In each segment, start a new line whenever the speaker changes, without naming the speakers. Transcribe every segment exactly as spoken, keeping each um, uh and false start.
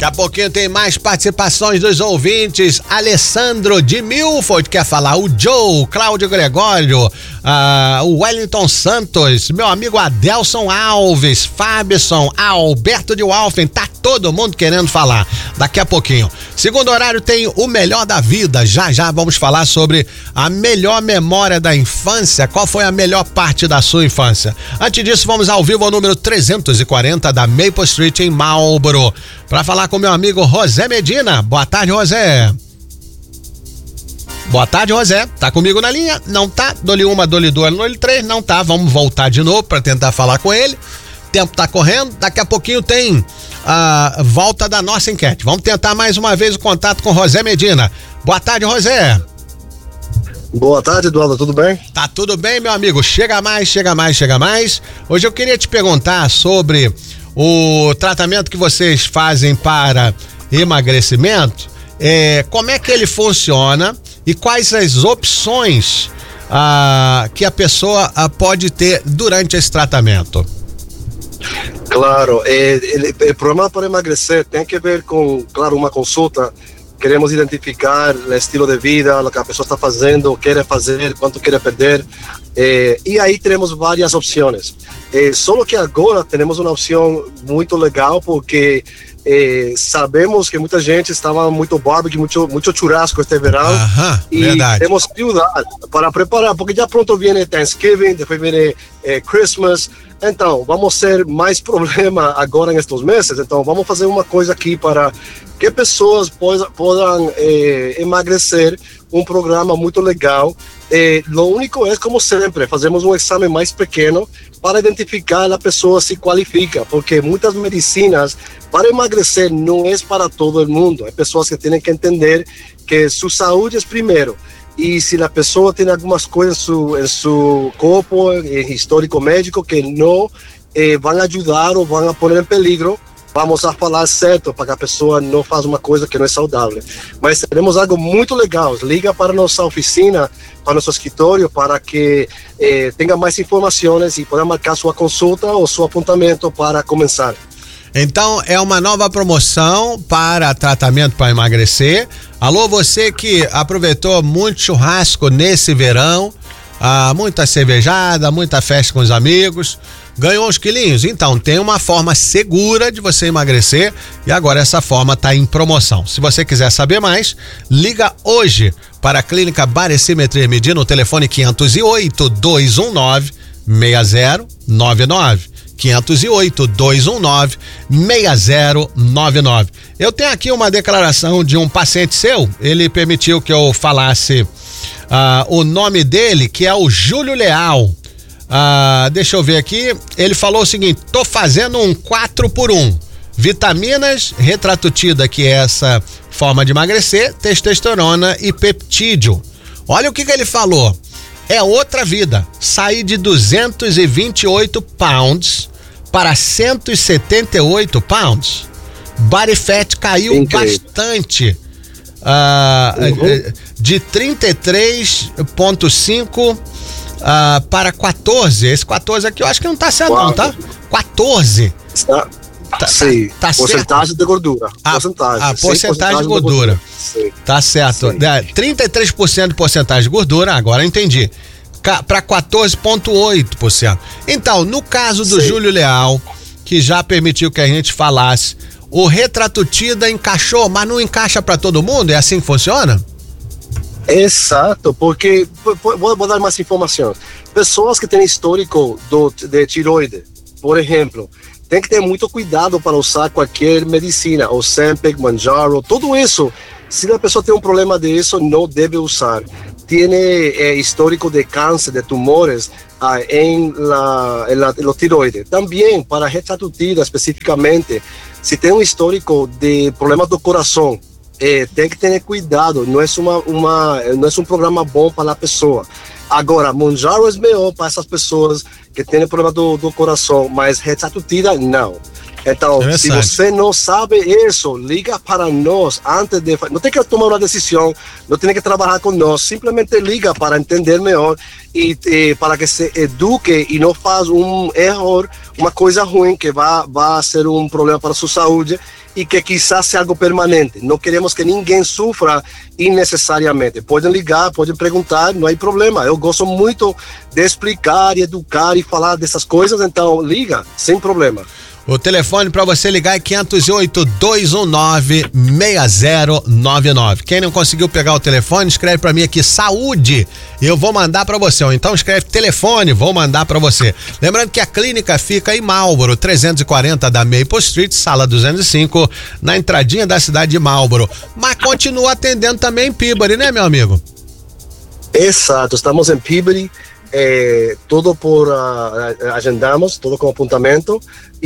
Daqui a pouquinho tem mais participações dos ouvintes. Alessandro de Milford quer falar, o Joe, Cláudio Gregório, uh, o Wellington Santos, meu amigo Adelson Alves, Fábison, Alberto de Walfen, tá todo mundo querendo falar. Daqui a pouquinho. Segundo horário tem o melhor da vida. Já já vamos falar sobre a melhor memória da infância. Qual foi a melhor parte da sua infância? Antes disso, vamos ao vivo ao número trezentos e quarenta da Maple Street em Marlboro, para falar com meu amigo José Medina. Boa tarde, José. Boa tarde, José. Tá comigo na linha? Não tá? Dou-lhe uma, dou-lhe duas, dou-lhe três. Não tá. Vamos voltar de novo para tentar falar com ele. O tempo tá correndo. Daqui a pouquinho tem a volta da nossa enquete. Vamos tentar mais uma vez o contato com José Medina. Boa tarde, José.
Boa tarde, Eduardo, tudo bem?
Tá tudo bem, meu amigo. Chega mais, chega mais, chega mais. Hoje eu queria te perguntar sobre o tratamento que vocês fazem para emagrecimento. É, como é que ele funciona e quais as opções ah, que a pessoa ah, pode ter durante esse tratamento?
Claro, é, o, o programa para emagrecer tem que ver com, claro, uma consulta. Queremos identificar o estilo de vida, o que a pessoa está fazendo, quer fazer, quanto quer perder. Eh, e aí temos várias opções. Eh, só que agora temos uma opção muito legal, porque eh, sabemos que muita gente estava muito barbecue, muito, muito churrasco este verão.
Aham,
e
verdade.
Temos que ajudar para preparar, porque já pronto vem Thanksgiving, depois vem eh, Christmas. Então, vamos ter mais problema agora nestes meses. Então, vamos fazer uma coisa aqui para que pessoas possam, possam eh, emagrecer. Um programa muito legal. Eh, o único é, como sempre, fazemos um exame mais pequeno para identificar a pessoa se qualifica, porque muitas medicinas para emagrecer não é para todo mundo. É pessoas que têm que entender que sua saúde é primeiro. E se a pessoa tem algumas coisas em seu, em seu corpo, em histórico médico, que não eh, vão ajudar ou vão pôr em perigo, vamos a falar certo para que a pessoa não faça uma coisa que não é saudável. Mas teremos algo muito legal. Liga para nossa oficina, para nosso escritório, para que eh, tenha mais informações e possa marcar sua consulta ou seu apontamento para começar.
Então, é uma nova promoção para tratamento para emagrecer. Alô, você que aproveitou muito churrasco nesse verão, ah, muita cervejada, muita festa com os amigos, ganhou uns quilinhos? Então, tem uma forma segura de você emagrecer e agora essa forma está em promoção. Se você quiser saber mais, liga hoje para a Clínica Baresimetria Medir no telefone quinhentos e oito, dois um nove, seis zero nove nove. quinhentos e oito, dois um nove, seis zero nove nove. Eu tenho aqui uma declaração de um paciente seu, ele permitiu que eu falasse uh, o nome dele, que é o Júlio Leal. Uh, deixa eu ver aqui, ele falou o seguinte: tô fazendo um quatro por um, vitaminas, retratutida, que é essa forma de emagrecer, testosterona e peptídeo. Olha o que que ele falou. É outra vida. Saí de duzentos e vinte e oito pounds para cento e setenta e oito pounds. Body fat caiu Incrível. bastante. Uh, uhum. De trinta e três vírgula cinco uh, para quatorze. Esse quatorze aqui eu acho que não tá certo, não, tá? quatorze.
Está.
Tá,
Sim,
tá, tá
porcentagem
certo.
de gordura.
A
porcentagem,
a porcentagem de gordura.
Sim.
Tá certo. É, trinta e três por cento de porcentagem de gordura, agora eu entendi. Para quatorze vírgula oito por cento. Então, no caso do Sim. Júlio Leal, que já permitiu que a gente falasse, o retratutida encaixou, mas não encaixa para todo mundo? É assim que funciona?
Exato, porque vou, vou dar mais informações. Pessoas que têm histórico do, de tiroide, por exemplo, tem que ter muito cuidado para usar qualquer medicina, o Ozempic, Mounjaro, tudo isso. Se a pessoa tem um problema disso, não deve usar. Tem eh, histórico de câncer, de tumores ah, em la, en la, en la tiroide. Também, para retratutida especificamente, se tem um histórico de problemas do coração, eh, tem que ter cuidado. Não é, uma, uma, não é um programa bom para a pessoa. Agora, Mounjaro é melhor para essas pessoas que têm problema do, do coração, mas retratutida não. Então, se você não sabe isso, liga para nós antes de... Não tem que tomar uma decisão, não tem que trabalhar com nós, simplesmente liga para entender melhor e, e para que se eduque e não faça um erro, uma coisa ruim que vai, vai ser um problema para a sua saúde e que quizás seja algo permanente. Não queremos que ninguém sofra innecessariamente. Podem ligar, podem perguntar, não há problema. Eu gosto muito de explicar e educar e falar dessas coisas, então liga, sem problema.
O telefone para você ligar é quinhentos e oito, dois um nove, seis zero nove nove. Quem não conseguiu pegar o telefone, escreve para mim aqui saúde, eu vou mandar para você. Ou então escreve telefone, vou mandar para você. Lembrando que a clínica fica em Marlboro, trezentos e quarenta da Maple Street, sala duzentos e cinco, na entradinha da cidade de Marlboro. Mas continua atendendo também em Peabody, né, meu amigo?
Exato, estamos em Peabody. Eh, tudo por uh, agendamos, tudo com apontamento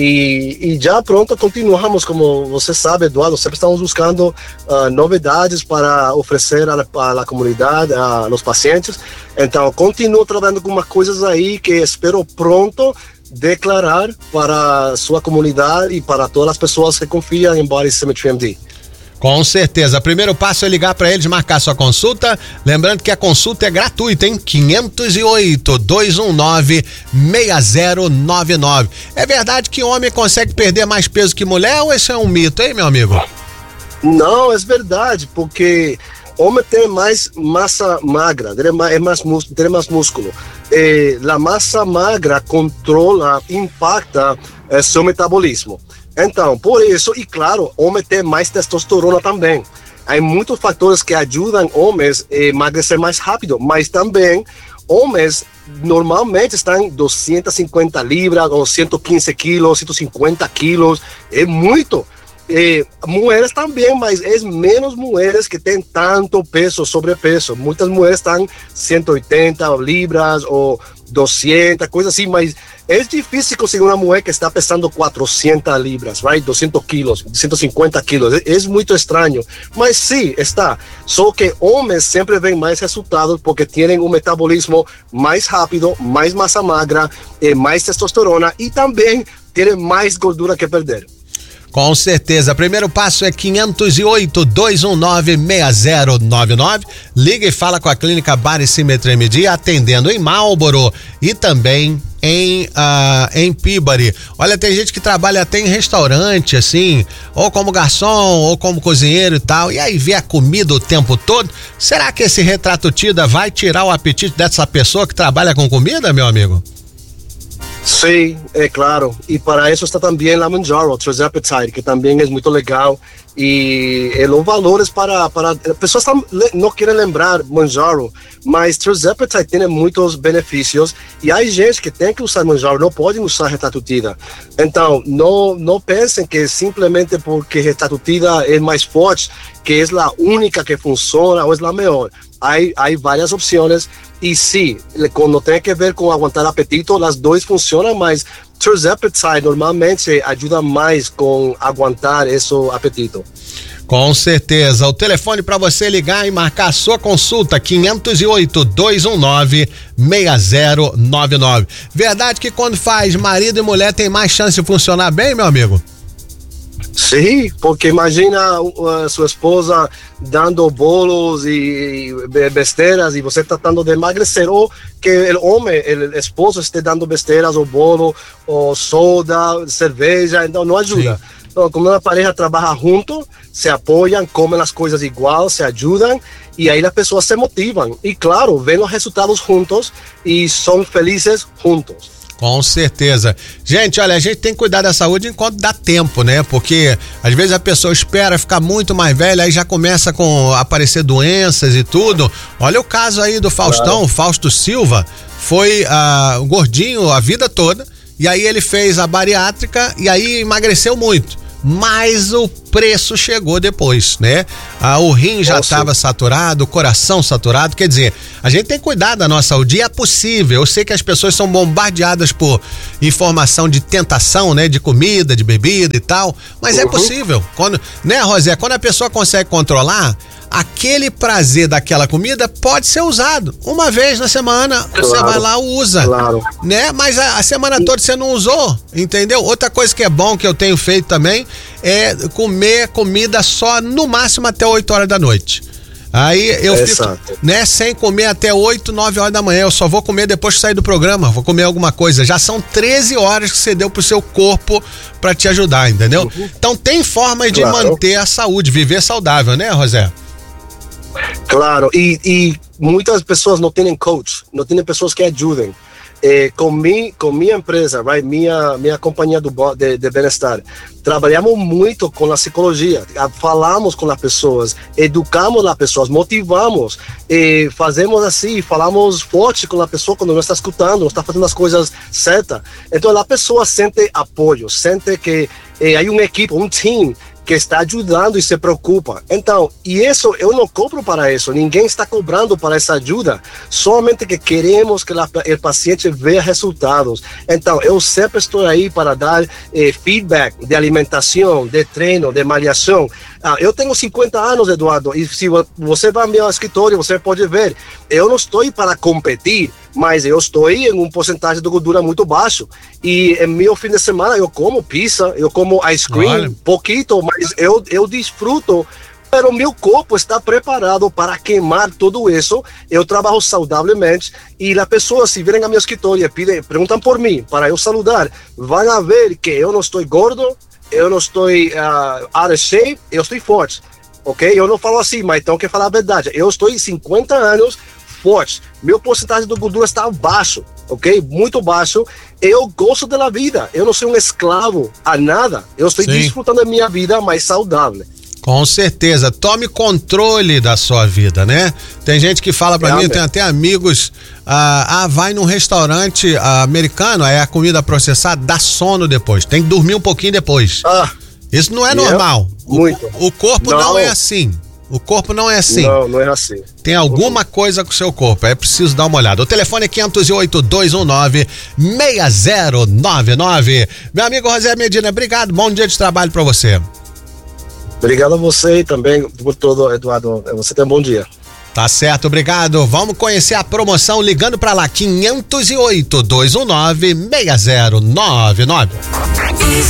e, e já pronto continuamos, como você sabe, Eduardo, sempre estamos buscando uh, novidades para oferecer à comunidade, aos pacientes, então continuo trabalhando com umas coisas aí que espero pronto declarar para a sua comunidade e para todas as pessoas que confiam em Body Symmetry M D.
Com certeza. Primeiro passo é ligar para eles, marcar sua consulta. Lembrando que a consulta é gratuita, hein? quinhentos e oito, dois um nove, seis zero nove nove. É verdade que homem consegue perder mais peso que mulher ou isso é um mito, hein, meu amigo?
Não, é verdade, porque homem tem mais massa magra, tem mais, é mais, tem mais músculo. E a massa magra controla, impacta é, seu metabolismo. Então, por isso, e claro, homem tem mais testosterona também. Há muitos fatores que ajudam homens a emagrecer mais rápido, mas também homens normalmente estão duzentas e cinquenta libras, ou cento e quinze quilos, cento e cinquenta quilos, é muito. E mulheres também, mas é menos mulheres que têm tanto peso, sobrepeso. Muitas mulheres estão cento e oitenta libras ou duzentas, coisa assim, mas é difícil conseguir uma mulher que está pesando quatrocentas libras, right? duzentos quilos, cento e cinquenta quilos, é, é muito estranho, mas sim, está. Só que homens sempre vêm mais resultados porque têm um metabolismo mais rápido, mais massa magra, mais testosterona e também têm mais gordura que perder.
Com certeza. Primeiro passo é quinhentos e oito, dois um nove, seis zero nove nove. Liga e fala com a clínica Body Symmetry M D, atendendo em Marlboro e também em, uh, em Peabody. Olha, tem gente que trabalha até em restaurante, assim, ou como garçom, ou como cozinheiro e tal, e aí vê a comida o tempo todo. Será que esse retrato Tida vai tirar o apetite dessa pessoa que trabalha com comida, meu amigo?
Sim, é claro. E para isso está também a Mounjaro, True Appetite, que também é muito legal. E é, os valores para, para... Pessoas tam, não querem lembrar Mounjaro, mas True Appetite tem muitos benefícios. E há gente que tem que usar Mounjaro, não podem usar Retrato Tida. Então, não, não pensem que simplesmente porque Retrato Tida é mais forte, que é a única que funciona ou é a melhor. Há, há várias opções. E sim, quando tem que ver com aguentar apetite, as duas funcionam, mas True Appetite normalmente ajuda mais com aguentar esse apetite.
Com certeza. O telefone para você ligar e marcar a sua consulta, quinhentos e oito, dois um nove, seis zero nove nove. Verdade que quando faz marido e mulher tem mais chance de funcionar bem, meu amigo?
Sim, porque imagina a sua esposa dando bolos e besteiras e você tratando de emagrecer, ou que o homem, o esposo esteja dando besteiras ou bolo, ou soda, cerveja, então não ajuda. Sim. Então, como uma pareja trabalha junto, se apoiam, comem as coisas igual, se ajudam e aí as pessoas se motivam. E claro, vêm os resultados juntos e são felizes juntos.
Com certeza. Gente, olha, a gente tem que cuidar da saúde enquanto dá tempo, né? Porque às vezes a pessoa espera ficar muito mais velha, aí já começa com aparecer doenças e tudo. Olha o caso aí do Faustão, o Fausto Silva, foi uh, gordinho a vida toda, e aí ele fez a bariátrica e aí emagreceu muito. Mas o preço chegou depois, né? Ah, o rim já estava saturado, o coração saturado, quer dizer, a gente tem que cuidar da nossa saúde, e é possível. Eu sei que as pessoas são bombardeadas por informação de tentação, né? De comida, de bebida e tal, mas uhum. é possível. Quando, né, Rosé? Quando a pessoa consegue controlar, aquele prazer daquela comida pode ser usado uma vez na semana, claro, você vai lá, usa,
claro,
né? Mas a, a semana toda você não usou, entendeu? Outra coisa que é bom, que eu tenho feito também, é comer comida só no máximo até oito horas da noite. Aí eu
é
fico,
exato,
né, sem comer até oito, nove horas da manhã. Eu só vou comer depois que sair do programa. Vou comer alguma coisa. Já são treze horas que você deu pro seu corpo pra te ajudar, entendeu? Uhum. Então tem formas de claro. manter a saúde, viver saudável, né, José?
Claro, e, e muitas pessoas não têm coach, não têm pessoas que ajudem. Eh, com, mi, com minha empresa, right? minha, minha companhia do, de, de bem-estar, trabalhamos muito com a psicologia, falamos com as pessoas, educamos as pessoas, motivamos, e fazemos assim, falamos forte com a pessoa quando não está escutando, não está fazendo as coisas certas. Então a pessoa sente apoio, sente que eh, há uma equipe, um time que está ajudando e se preocupa. Então, e isso eu não cobro para isso, ninguém está cobrando para essa ajuda, somente que queremos que o paciente veja resultados. Então, eu sempre estou aí para dar eh, feedback de alimentação, de treino, de malhação. Ah, eu tenho cinquenta anos, Eduardo, e se você vai ao meu escritório, você pode ver, eu não estou para competir, mas eu estou em um porcentagem de gordura muito baixo. E em meu fim de semana eu como pizza, eu como ice cream, Olha. pouquito, mas eu, eu desfruto. Pero meu corpo está preparado para queimar tudo isso. Eu trabalho saudavelmente e as pessoas, se virem ao meu escritório e pedem, perguntam por mim, para eu saludar, vão ver que eu não estou gordo, eu não estou uh, out of shape, eu estou forte, ok? Eu não falo assim, mas tenho que falar a verdade. Eu estou em cinquenta anos forte, meu porcentagem de gordura está baixo, ok? Muito baixo. Eu gosto da vida, eu não sou um escravo a nada, eu estou Sim. desfrutando da minha vida mais saudável.
Com certeza, tome controle da sua vida, né? Tem gente que fala pra é, mim, eu tenho até amigos, ah, ah, vai num restaurante ah, americano, aí a comida processada dá sono depois, tem que dormir um pouquinho depois. Ah, Isso não é yeah, normal.
Muito.
O, o corpo não. não é assim. O corpo não é assim.
Não, não é assim.
Tem alguma coisa com o seu corpo, é preciso dar uma olhada. O telefone é quinhentos e oito, dois um nove, seis zero nove nove. Meu amigo José Medina, obrigado, bom dia de trabalho pra você.
Obrigado a você e também por todo, Eduardo. Você tem um bom dia.
Tá certo, obrigado. Vamos conhecer a promoção ligando pra lá, quinhentos e oito, dois um nove, seis zero nove nove.